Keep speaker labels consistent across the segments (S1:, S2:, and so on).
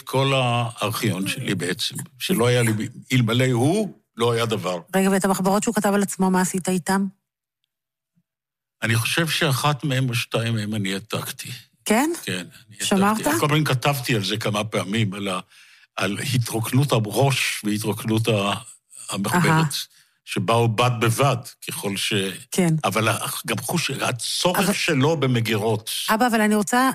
S1: כל הארכיון שלי בעצם, שלא היה לי, אלמלא הוא, לא היה דבר.
S2: רגע, ואת המחברות שהוא כתב על עצמו, מה עשית איתם?
S1: אני חושב שאחת מהם או שתיים מהם אני העתקתי.
S2: כן?
S1: כן.
S2: שמרת?
S1: כל פעמים כתבתי על זה כמה פעמים, על התרוקנות הראש והתרוקנות המחברת, שבאו בד בבד, ככל ש...
S2: כן.
S1: אבל גם הצורך שלו במגירות.
S2: אבא, אבל אני רוצה...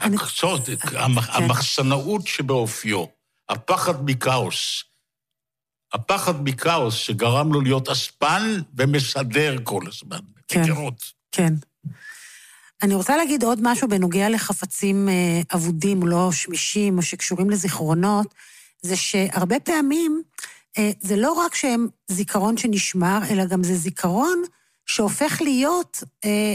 S1: המחסנאות שבאופיו, הפחד מכאוס, הפחד מכאוס שגרם לו להיות אספן ומסדר כל הזמן. מגירות.
S2: כן. אני רוצה להגיד עוד משהו בנוגע לחפצים אבודים, לא שמישים, או שקשורים לזיכרונות, זה שהרבה פעמים, זה לא רק שהם זיכרון שנשמר, אלא גם זה זיכרון שהופך להיות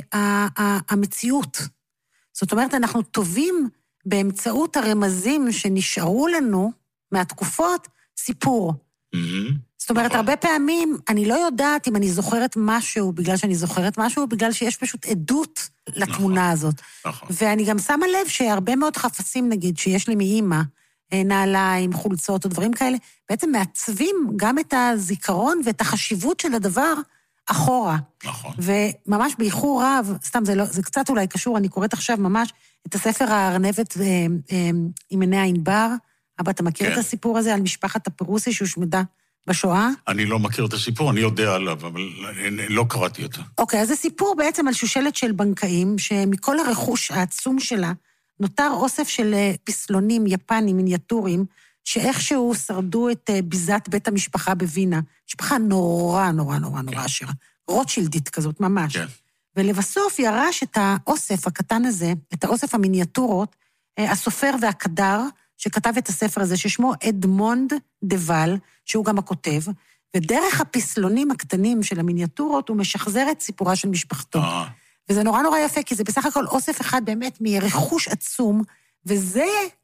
S2: המציאות. זאת אומרת, אנחנו טובים באמצעות הרמזים שנשארו לנו מהתקופות, סיפור. זאת אומרת, הרבה פעמים אני לא יודעת אם אני זוכרת משהו בגלל שאני זוכרת משהו, בגלל שיש פשוט עדות לתמונה הזאת. ואני גם שמה לב שהרבה מאוד חפצים, נגיד, שיש לי מאמא, נעליים, חולצות או דברים כאלה, בעצם מעצבים גם את הזיכרון ואת החשיבות של הדבר אחורה.
S1: נכון.
S2: וממש באיחור רב, סתם זה קצת אולי קשור, אני קוראת עכשיו ממש את הספר הארנבת עם עיני הענבר. אבא, אתה מכיר את הסיפור הזה על משפחת הפירוסי שהושמדה בשואה?
S1: אני לא מכיר את הסיפור, אני יודע עליו, אבל לא קראתי אותו.
S2: אוקיי, אז זה סיפור בעצם על שושלת של בנקאים, שמכל הרכוש העצום שלה, נותר אוסף של פסלונים יפנים, מיניאטורים, שאיכשהו שרדו את ביזת בית המשפחה בווינה. משפחה נורא, נורא, נורא, נורא עשירה. רוטשילדית כזאת, ממש.
S1: כן.
S2: ולבסוף ירש את האוסף הקטן הזה, את האוסף המיניאטורות, הסופר והקדר, שכתב את הספר הזה, ששמו אדמונד דבל, שהוא גם הכותב, ודרך הפסלונים הקטנים של המיניאטורות, הוא משחזר את סיפורה של משפחתו. וזה נורא נורא יפה, כי זה בסך הכל אוסף אחד באמת מרכוש עצום, וזה,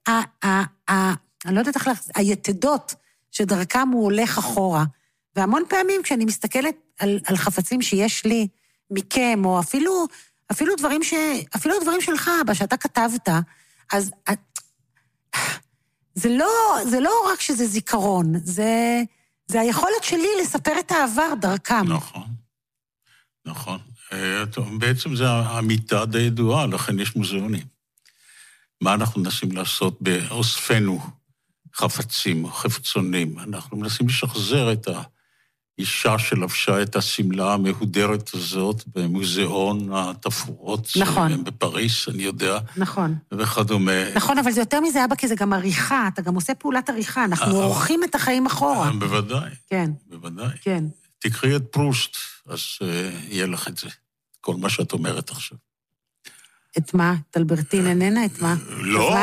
S2: אני לא יודעת איך להחזיר, היתדות שדרכם הוא הולך אחורה. והמון פעמים כשאני מסתכלת על חפצים שיש לי מכם, או אפילו דברים שלך, שאתה כתבת, אז זה לא רק שזה זיכרון, זה היכולת שלי לספר את העבר דרכם.
S1: נכון. בעצם זה המיטה די ידועה, לכן יש מוזיאונים. מה אנחנו מנסים לעשות באוספנו חפצים או חפצונים? אנחנו מנסים לשחזר את האישה שלבשה את הסמלה המהודרת הזאת במוזיאון התפאורות בפריס, אני יודע.
S2: נכון.
S1: וכדומה.
S2: נכון, אבל זה יותר מזה, אבא, כי זה גם עריכה, אתה גם עושה פעולת עריכה, אנחנו עורכים את החיים אחורה.
S1: בוודאי.
S2: כן.
S1: בוודאי.
S2: כן.
S1: תקראי את פרוסט, אז יהיה לך את זה. כל מה שאת אומרת עכשיו.
S2: את מה? את אלברטין איננה? את מה?
S1: לא,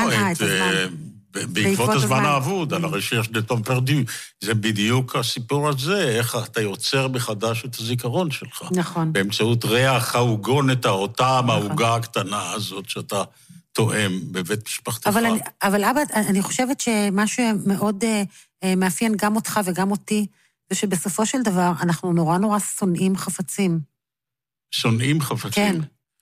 S1: בעקבות הזמן האבוד, על הרשש דה טום פרדו. זה בדיוק הסיפור הזה, איך אתה יוצר מחדש את הזיכרון שלך.
S2: נכון.
S1: באמצעות ריח העוגונת, אותם העוגה הקטנה הזאת שאתה תואם בבית משפחתך.
S2: אבל אבא, אני חושבת שמה שמאוד מאפיין גם אותך וגם אותי, זה שבסופו של דבר אנחנו נורא נורא שונאים חפצים.
S1: שונאים חפצים?
S2: כן.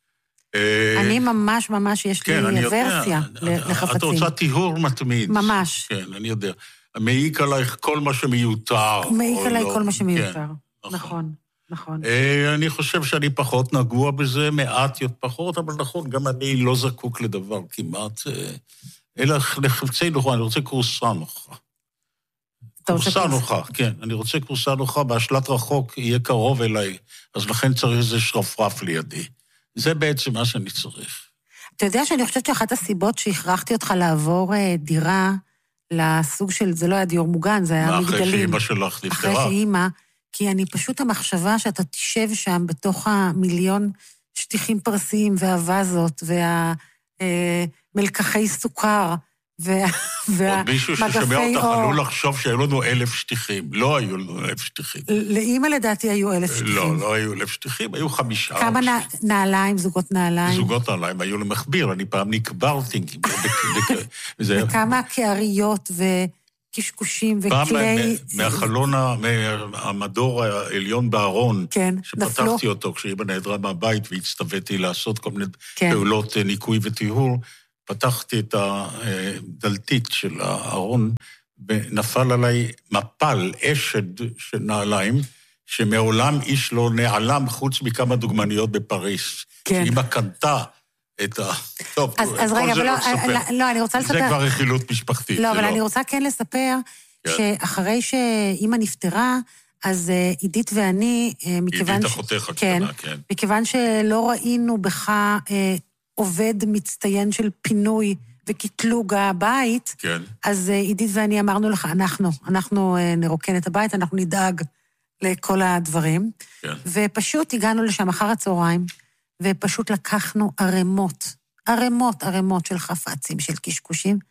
S2: אני ממש, יש לי ורסיה לחפצים.
S1: את רוצה טיהור מתמיד.
S2: ממש.
S1: כן, אני יודע. מעיק עלייך כל מה שמיותר.
S2: מעיק עליי כל מה שמיותר. נכון.
S1: אני חושב שאני פחות נגוע בזה, מעט פחות, אבל נכון, גם אני לא זקוק לדבר כמעט. אלא לחפצי נוחה, אני רוצה קורסה נוחה. קורסה נוחה, כן. אני רוצה קורסה נוחה, בהשלט רחוק יהיה קרוב אליי, אז לכן צריך איזה שרפרף לידי. זה בעצם מה שאני צריך.
S2: אתה יודע שאני חושבת שאחת הסיבות שהכרחתי אותך לעבור דירה לסוג של, זה לא היה דיור מוגן, זה היה מגדלים.
S1: אחרי שאמא שלך נפטרה.
S2: אחרי שאמא, כי אני פשוט המחשבה שאתה תשב שם בתוך המיליון שטיחים פרסיים והווזות והמלקחי סוכר
S1: עוד מישהו ששומע אותך עלול לחשוב שהיו לנו 1,000 שטיחים. לא היו לנו 1,000 שטיחים.
S2: לאמא לדעתי היו 1,000 שטיחים.
S1: לא היו 1,000 שטיחים, היו 5.
S2: כמה נעליים, זוגות נעליים?
S1: זוגות נעליים, היו למחביר, אני פעם נקברתי.
S2: וכמה קעריות וקשקושים וכלי...
S1: מהחלון, מהמדור העליון בארון, שפתחתי אותו כשאמא נעדרה מהבית והצטוויתי לעשות כל מיני פעולות ניקוי וטיהור, פתחתי את הדלתית של הארון, ונפל עליי מפל, אשד של נעליים, שמעולם איש לא נעלם חוץ מכמה דוגמניות בפריס.
S2: כן.
S1: שאמא קנתה את ה... טוב,
S2: אז רגע, אבל לא, אני רוצה לספר...
S1: זה כבר רכילות משפחתית.
S2: לא, אבל אני רוצה כן לספר שאחרי שאמא נפטרה, אז עידית ואני, מכיוון...
S1: עידית אחותך הקטנה, כן.
S2: מכיוון שלא ראינו בך עובד מצטיין של פינוי וקטלוג הבית,
S1: כן.
S2: אז עידית ואני אמרנו לך, אנחנו נרוקן את הבית, אנחנו נדאג לכל הדברים.
S1: כן.
S2: ופשוט הגענו לשם אחר הצהריים, ופשוט לקחנו ערימות של חפצים, של קשקושים,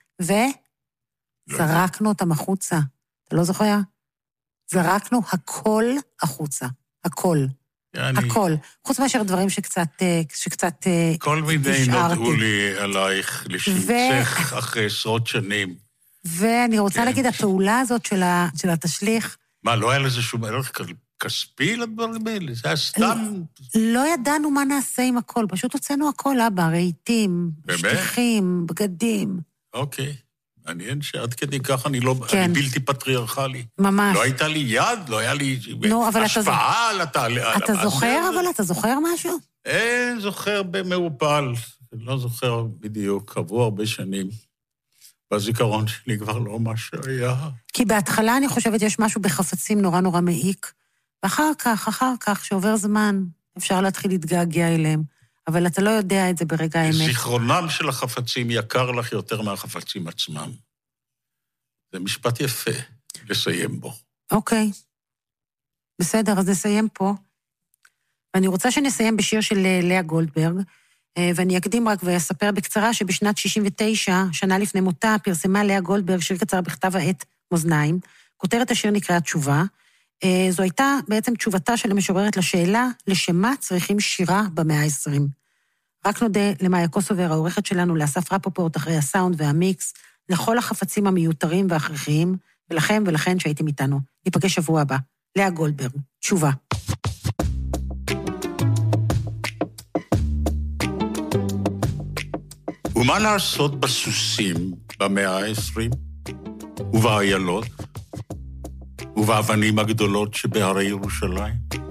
S2: וזרקנו אותם החוצה. אתה לא זוכר? זרקנו הכל החוצה. הכל. הכל. חוץ מאשר דברים שקצת
S1: כל מיני נודעו לי עלייך לשמצך אחרי עשרות שנים.
S2: ואני רוצה להגיד, הפעולה הזאת של התשליך...
S1: מה, לא היה לזה שום ערך כספי לדברים האלה? זה היה סתם...
S2: לא ידענו מה נעשה עם הכל, פשוט הוצאנו הכל, אבא, רהיטים, שטיחים, בגדים.
S1: אוקיי. מעניין שעד כדי כך אני בלתי פטריארכלי.
S2: ממש.
S1: לא הייתה לי יד, לא היה לי השפעה על התהליך.
S2: אתה זוכר משהו?
S1: זוכר במעופל. לא זוכר בדיוק, עברו הרבה שנים. בזיכרון שלי כבר לא מה שהיה.
S2: כי בהתחלה אני חושבת יש משהו בחפצים נורא נורא מעיק, ואחר כך, שעובר זמן, אפשר להתחיל להתגעגע אליהם. אבל אתה לא יודע את זה ברגע האמת.
S1: זיכרונם של החפצים יקר לך יותר מהחפצים עצמם. זה משפט יפה לסיים בו.
S2: אוקיי. בסדר, אז נסיים פה. ואני רוצה שנסיים בשיר של לאה גולדברג, ואני אקדים רק ואספר בקצרה שבשנת 69, שנה לפני מותה, פרסמה לאה גולדברג שיר קצר בכתב העת מאזניים. כותרת השיר נקרא תשובה. זו הייתה בעצם תשובתה של המשוררת לשאלה, לשמה צריכים שירה במאה ה-20. רק נודה למאיה קוסובר, העורכת שלנו, לאסף רפופורט אחרי הסאונד והמיקס, לכל החפצים המיותרים וההכרחיים, ולכם ולכן שהייתם איתנו. ניפגש שבוע הבא. לאה גולדברג, תשובה.
S1: ומה לעשות בסוסים במאה ה-20? ובאיילות? ובאבנים הגדולות שבהרי ירושלים?